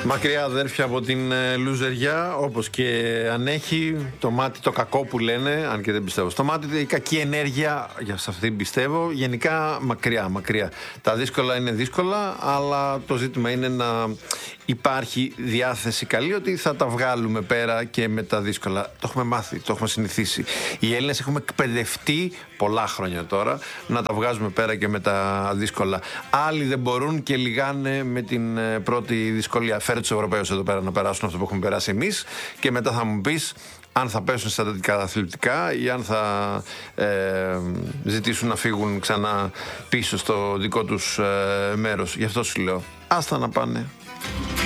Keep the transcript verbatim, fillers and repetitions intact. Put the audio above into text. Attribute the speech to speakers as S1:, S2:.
S1: Μακριά αδέρφια από την ε, λουζεριά, όπως και αν έχει το μάτι το κακό που λένε, αν και δεν πιστεύω στο μάτι, η κακή ενέργεια, για σε αυτή πιστεύω, γενικά μακριά, μακριά. Τα δύσκολα είναι δύσκολα, αλλά το ζήτημα είναι να υπάρχει διάθεση καλή ότι θα τα βγάλουμε πέρα και με τα δύσκολα. Το έχουμε μάθει, το έχουμε συνηθίσει. Οι Έλληνες έχουμε εκπαιδευτεί πολλά χρόνια τώρα να τα βγάζουμε πέρα και με τα δύσκολα. Άλλοι δεν μπορούν και λιγάνε με την ε, πρώτη δυσκολία. Φέρε τους Ευρωπαίους εδώ πέρα να περάσουν αυτό που έχουμε περάσει εμείς και μετά θα μου πεις αν θα πέσουν στα τέτοια αθλητικά ή αν θα ε, ζητήσουν να φύγουν ξανά πίσω στο δικό τους ε, μέρος. Γι' αυτό σου λέω, άστα να πάνε.